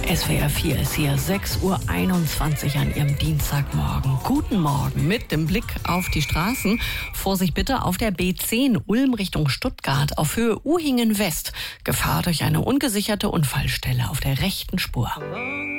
SWR 4 ist hier, 6:21 Uhr an Ihrem Dienstagmorgen. Guten Morgen mit dem Blick auf die Straßen. Vorsicht bitte auf der B10 Ulm Richtung Stuttgart auf Höhe Uhingen West. Gefahr durch eine ungesicherte Unfallstelle auf der rechten Spur.